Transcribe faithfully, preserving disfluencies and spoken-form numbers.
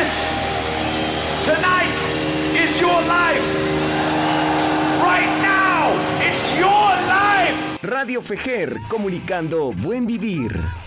friends, tonight is your life. Right now, it's your life. Radio Fejer, comunicando buen vivir.